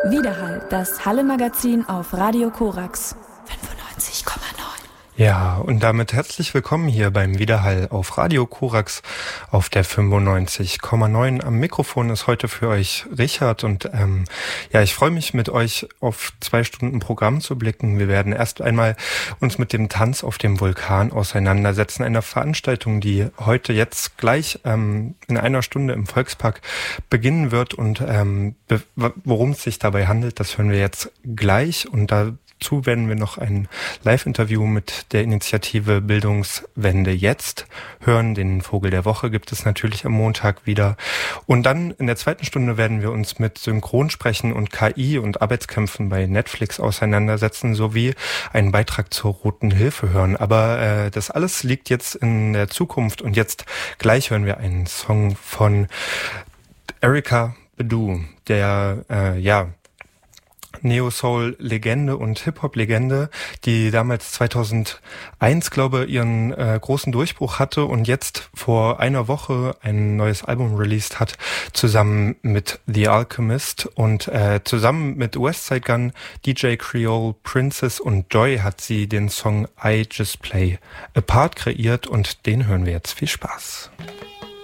Widerhall, das Halle-Magazin auf Radio Korax 95,9. Ja, und damit herzlich willkommen hier beim Widerhall auf Radio Korax auf der 95,9. Am Mikrofon ist heute für euch Richard und ich freue mich, mit euch auf 2 Stunden Programm zu blicken. Wir werden erst einmal uns mit dem Tanz auf dem Vulkan auseinandersetzen, einer Veranstaltung, die heute jetzt gleich in 1 Stunde im Volkspark beginnen wird und worum es sich dabei handelt, das hören wir jetzt gleich und dazu werden wir noch ein Live-Interview mit der Initiative Bildungswende jetzt hören. Den Vogel der Woche gibt es natürlich am Montag wieder. Und dann in der 2. Stunde werden wir uns mit Synchronsprechen und KI und Arbeitskämpfen bei Netflix auseinandersetzen, sowie einen Beitrag zur Roten Hilfe hören. Aber das alles liegt jetzt in der Zukunft und jetzt gleich hören wir einen Song von Erykah Badu, der Neo-Soul-Legende und Hip-Hop-Legende, die damals 2001, glaube ich, ihren großen Durchbruch hatte und jetzt vor einer Woche ein neues Album released hat, zusammen mit The Alchemist und zusammen mit Westside Gunn, DJ Creole, Princess und Joy hat sie den Song I Just Play a Part kreiert und den hören wir jetzt. Viel Spaß!